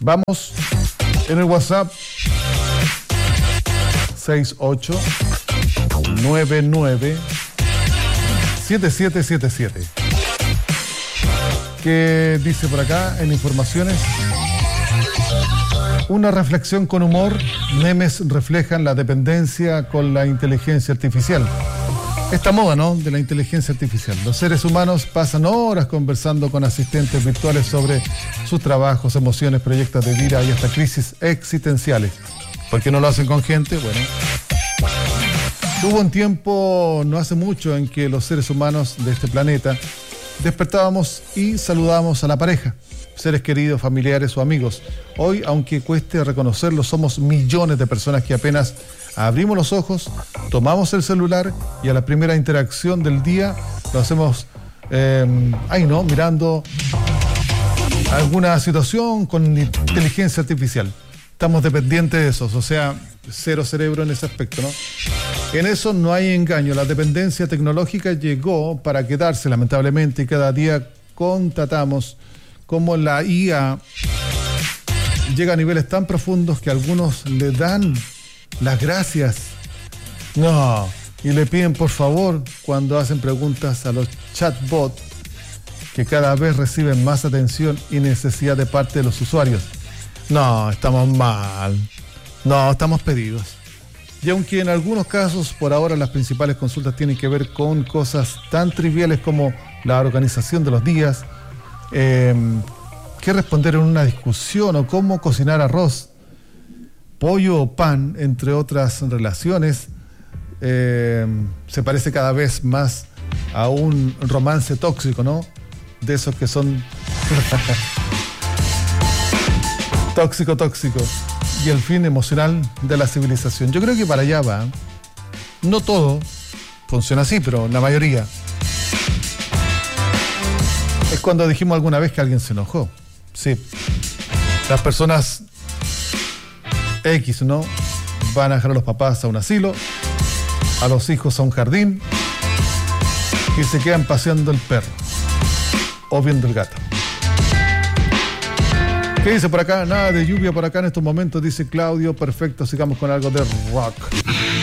Vamos en el WhatsApp 6899-7777. ¿Qué dice por acá en informaciones? Una reflexión con humor. Memes reflejan la dependencia con la inteligencia artificial. Esta moda, ¿no?, de la inteligencia artificial. Los seres humanos pasan horas conversando con asistentes virtuales sobre sus trabajos, emociones, proyectos de vida y hasta crisis existenciales. ¿Por qué no lo hacen con gente? Bueno, hubo un tiempo, no hace mucho, en que los seres humanos de este planeta despertábamos y saludábamos a la pareja, seres queridos, familiares o amigos. Hoy, aunque cueste reconocerlo, somos millones de personas que apenas abrimos los ojos, tomamos el celular y a la primera interacción del día lo hacemos, mirando alguna situación con inteligencia artificial. Estamos dependientes de esos, o sea, cero cerebro en ese aspecto, ¿no? En eso no hay engaño. La dependencia tecnológica llegó para quedarse, lamentablemente, y cada día constatamos cómo la IA llega a niveles tan profundos que algunos le dan las gracias. No, y le piden por favor cuando hacen preguntas a los chatbots, que cada vez reciben más atención y necesidad de parte de los usuarios. No, estamos mal. No, estamos pedidos. Y aunque en algunos casos, por ahora, las principales consultas tienen que ver con cosas tan triviales como la organización de los días, qué responder en una discusión o cómo cocinar arroz, pollo o pan, entre otras relaciones, se parece cada vez más a un romance tóxico, ¿no? De esos que son tóxico. Y el fin emocional de la civilización. Yo creo que para allá va. No todo funciona así, pero la mayoría. Es cuando dijimos alguna vez que alguien se enojó. Sí. Las personas X, ¿no?, van a dejar a los papás a un asilo, a los hijos a un jardín y se quedan paseando el perro o viendo el gato. ¿Qué dice por acá? Nada de lluvia por acá en estos momentos, dice Claudio. Perfecto, sigamos con algo de rock.